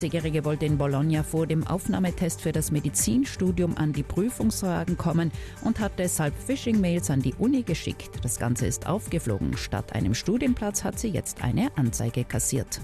Die 20-Jährige wollte in Bologna vor dem Aufnahmetest für das Medizinstudium an die Prüfungsfragen kommen und hat deshalb Phishing-Mails an die Uni geschickt. Das Ganze ist aufgeflogen. Statt einem Studienplatz hat sie jetzt eine Anzeige kassiert.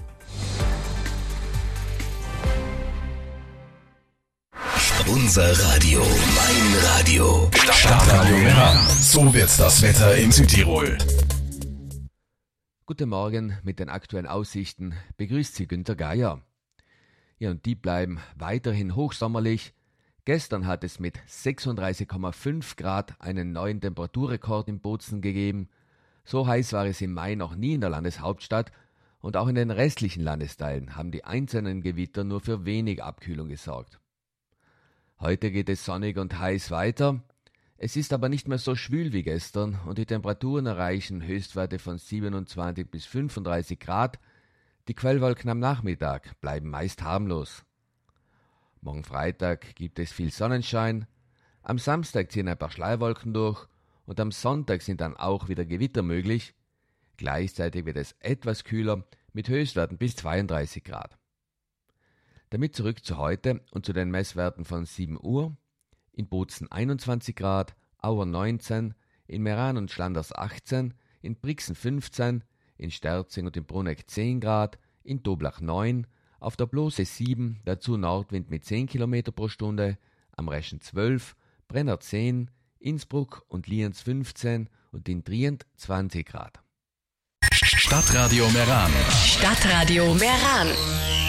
Unser Radio, mein Radio. Stadtradio Meran. So wird das Wetter in Südtirol. Guten Morgen mit den aktuellen Aussichten. Begrüßt Sie Günter Geier. Ja, und die bleiben weiterhin hochsommerlich. Gestern hat es mit 36,5 Grad einen neuen Temperaturrekord in Bozen gegeben. So heiß war es im Mai noch nie in der Landeshauptstadt. Und auch in den restlichen Landesteilen haben die einzelnen Gewitter nur für wenig Abkühlung gesorgt. Heute geht es sonnig und heiß weiter. Es ist aber nicht mehr so schwül wie gestern und die Temperaturen erreichen Höchstwerte von 27 bis 35 Grad. Die Quellwolken am Nachmittag bleiben meist harmlos. Morgen Freitag gibt es viel Sonnenschein. Am Samstag ziehen ein paar Schleierwolken durch und am Sonntag sind dann auch wieder Gewitter möglich. Gleichzeitig wird es etwas kühler mit Höchstwerten bis 32 Grad. Damit zurück zu heute und zu den Messwerten von 7 Uhr. In Bozen 21 Grad, Auer 19, in Meran und Schlanders 18, in Brixen 15, in Sterzing und in Bruneck 10 Grad, in Toblach 9, auf der Blose 7, dazu Nordwind mit 10 km pro Stunde, am Reschen 12, Brenner 10, Innsbruck und Lienz 15 und in Trient 20 Grad. Stadtradio Meran. Stadtradio Meran.